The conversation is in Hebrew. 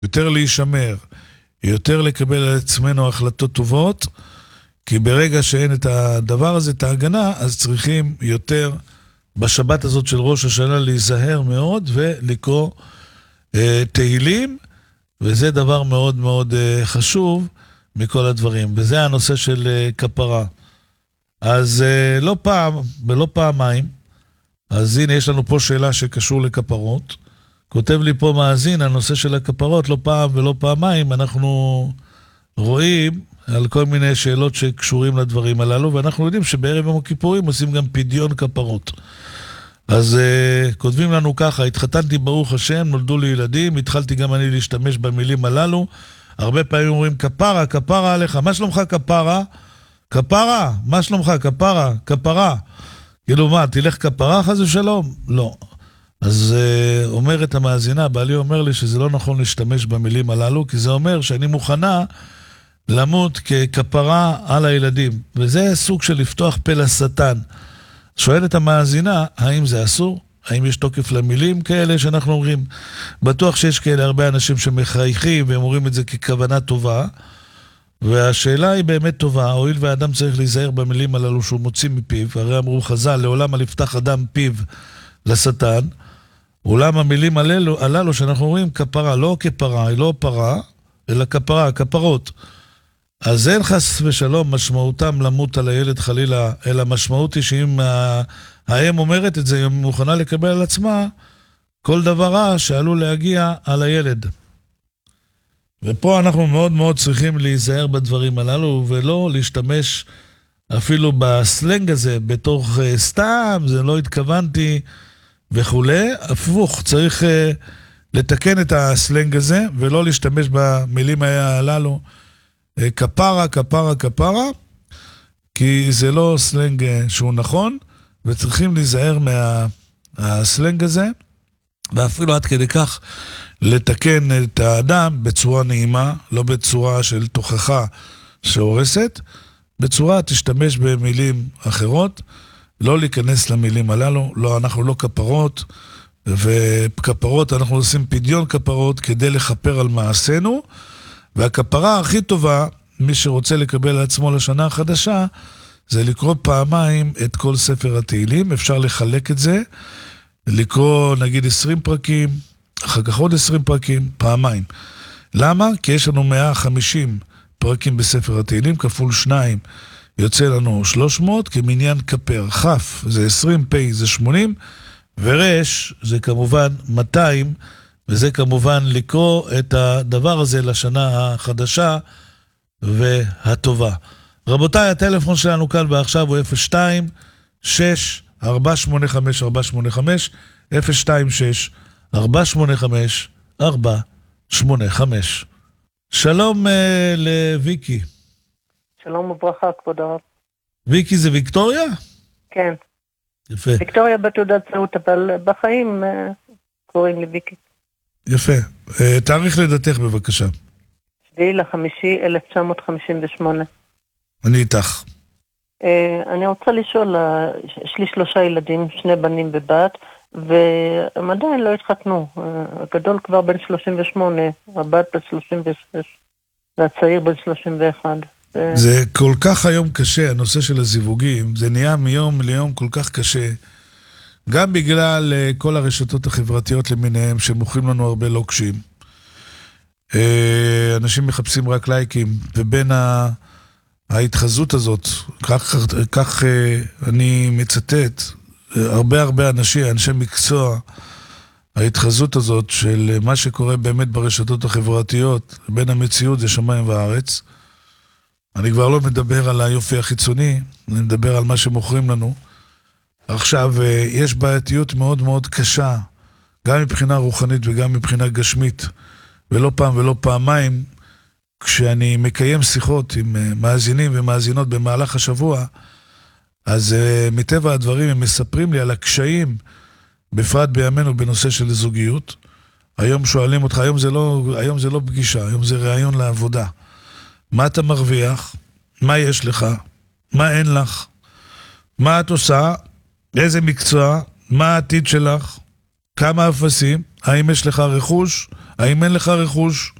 יותר להישמר, יותר לקבל על עצמנו החלטות טובות, כי ברגע שאין את הדבר הזה, את ההגנה, אז צריכים יותר בשבת הזאת של ראש השנה להיזהר מאוד ולקרוא תהילים, וזה דבר מאוד מאוד חשוב מכל הדברים, וזה הנושא של כפרה. אז לא פעם ולא פעמיים, אז הנה יש לנו פה שאלה שקשור לכפרות, כותב לי פה מאזין, הנושא של הכפרות, לא פעם ולא פעמיים, אנחנו רואים על כל מיני שאלות שקשורים לדברים הללו, ואנחנו יודעים שבערב יום הכיפורים עושים גם פדיון כפרות. אז כותבים לנו ככה, התחתנתי ברוך השם, נולדו לי ילדים, התחלתי גם אני להשתמש במילים הללו, הרבה פעמים אומרים כפרה, כפרה עליך, מה שלומך כפרה? כפרה, מה שלומך כפרה? כפרה. כאילו מה, תלך כפרה חס ושלום? לא. אז אומרת המאזינה, בעלי אומר לי שזה לא נכון להשתמש במילים הללו, כי זה אומר שאני מוכנה למות ככפרה על הילדים, וזה סוג של לפתוח פה לשטן. שואלת המאזינה, האם זה אסור? האם יש תוקף למילים כאלה שאנחנו אומרים? בטוח שיש כאלה הרבה אנשים שמחייכים והם אומרים את זה ככוונה טובה, והשאלה היא באמת טובה, הואיל והאדם צריך להיזהר במילים הללו שהוא מוציא מפיו, הרי אמרו חז"ל, לעולם אל יפתח אדם פיו לשטן, אולם המילים הללו שאנחנו אומרים כפרה, לא כפרה, היא לא פרה, אלא כפרה, כפרות. אז אין חס ושלום משמעותם למות על הילד חלילה, אלא משמעות היא שאם האם אומרת את זה, היא מוכנה לקבל על עצמה כל דבר רע שעלול להגיע על הילד. ופה אנחנו מאוד מאוד צריכים להיזהר בדברים הללו, ולא להשתמש אפילו בסלנג הזה, בתוך סתם, זה לא התכוונתי וכולי. הפוך, צריך לתקן את הסלנג הזה, ולא להשתמש במילים הללו, כפרה, כפרה, כפרה, כי זה לא סלנג שהוא נכון, וצריכים להיזהר מהסלנג הזה, ואפילו עד כדי כך לתקן את האדם בצורה נעימה, לא בצורה של תוכחה שהורסת, בצורה תשתמש במילים אחרות, לא להיכנס למילים הללו, לא, אנחנו לא כפרות, וכפרות אנחנו עושים פדיון כפרות כדי לכפר על מעשינו, והכפרה הכי טובה, מי שרוצה לקבל על עצמו לשנה החדשה, זה לקרוא פעמיים את כל ספר התהילים, אפשר לחלק את זה, לקרוא נגיד 20 פרקים, אחר כך עוד 20 פרקים, פעמיים. למה? כי יש לנו 150 פרקים בספר התהילים, כפול 2 יוצא לנו 300, כמניין כפר. חף זה 20, פי זה 80, ורש זה כמובן 200, וזה כמובן לקרוא את הדבר הזה לשנה החדשה והטובה. רבותיי, הטלפון שלנו כאן ועכשיו הוא 026-485-485, 026-485-485. שלום לוויקי. שלום וברכה, כבוד הרב. ויקי זה ויקטוריה? כן. יפה. ויקטוריה בתעודת זהות, אבל בחיים קוראים לי ויקי. יפה. תאריך לידתך בבקשה. 7/5/1958. אני איתך. אני רוצה לשאול, יש לי 3 ילדים, 2 בנים ובת, והם עדיין לא התחתנו. הגדול כבר בן 38, הבת בן 36, והצעיר בן 31. זה כל כך היום קשה, הנושא של הזיווגים, זה נהיה מיום ליום כל כך קשה, גם בגלל כל הרשתות החברתיות למיניהם שמוכרים לנו הרבה לוקשים. אנשים מחפשים רק לייקים, ובין ההתחזות הזאת, כך אני מצטט, הרבה אנשי מקצוע, ההתחזות הזאת של מה שקורה באמת ברשתות החברתיות, בין המציאות זה שמיים וארץ. אני כבר לא מדבר על היופי החיצוני, אני מדבר על מה שמוכרים לנו. עכשיו, יש בעייתיות מאוד מאוד קשה, גם מבחינה רוחנית וגם מבחינה גשמית, ולא פעם ולא פעמיים, כשאני מקיים שיחות עם מאזינים ומאזינות במהלך השבוע, אז מטבע הדברים הם מספרים לי על הקשיים, בפרט בימינו בנושא של זוגיות. היום שואלים אותך, היום זה לא פגישה, היום זה רעיון לעבודה. מה אתה מרוויח? מה יש לך? מה אין לך? מה את עושה? איזה מקצוע? מה העתיד שלך? כמה אפסים? האם יש לך רכוש? האם אין לך רכוש?